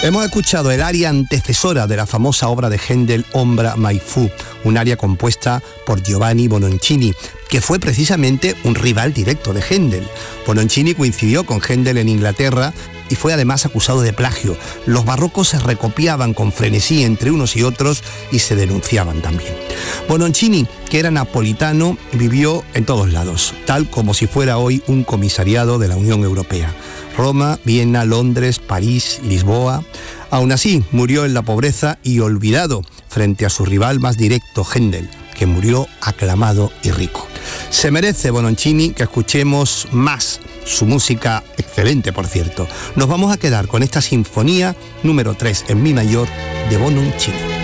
Hemos escuchado el aria antecesora de la famosa obra de Händel, Ombra mai fu, un aria compuesta por Giovanni Bononcini, que fue precisamente un rival directo de Händel. Bononcini coincidió con Händel en Inglaterra y fue además acusado de plagio. Los barrocos se recopiaban con frenesí entre unos y otros y se denunciaban también. Bononcini, que era napolitano, vivió en todos lados, tal como si fuera hoy un comisariado de la Unión Europea. Roma, Viena, Londres, París, Lisboa. Aún así, murió en la pobreza y olvidado frente a su rival más directo, Händel, que murió aclamado y rico. Se merece Bononcini que escuchemos más su música, excelente por cierto. Nos vamos a quedar con esta sinfonía número 3 en mi mayor de Bononcini.